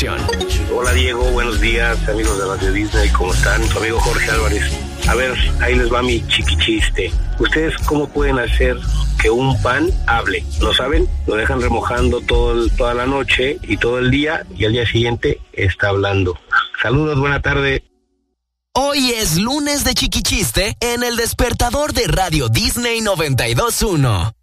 continuación. Hola Diego, buenos días amigos de Radio Disney, ¿cómo están? Tu amigo Jorge Álvarez. A ver, ahí les va mi chiquichiste. ¿Ustedes cómo pueden hacer que un pan hable? ¿Lo saben? Lo dejan remojando toda la noche y todo el día y al día siguiente está hablando. Saludos, buena tarde. Hoy es lunes de chiquichiste en el despertador de Radio Disney 92.1.